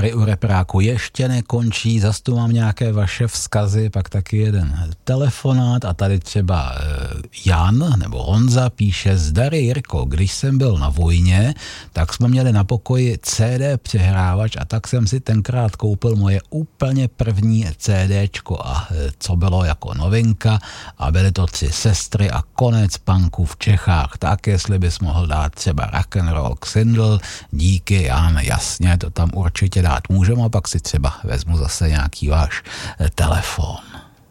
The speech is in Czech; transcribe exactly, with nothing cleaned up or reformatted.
Tady u repráku ještě nekončí, zas tu mám nějaké vaše vzkazy, pak taky jeden telefonát a tady třeba Jan nebo Honza píše: zdary Jirko, když jsem byl na vojně, tak jsme měli na pokoji C D přehrávač a tak jsem si tenkrát koupil moje úplně první CDčko a co bylo jako novinka a byly to Tři sestry a konec punku v Čechách. Tak jestli bys mohl dát třeba Rock'n'Roll Xindl, díky Jan, jasně, to tam určitě dát můžeme a pak si třeba vezmu zase nějaký váš telefon.